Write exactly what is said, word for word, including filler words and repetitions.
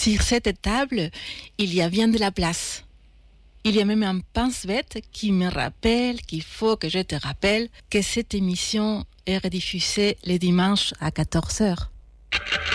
Sur cette table, il y a bien de la place. Il y a même un pince-bête qui me rappelle qu'il faut que je te rappelle que cette émission est rediffusée les dimanches à quatorze heures.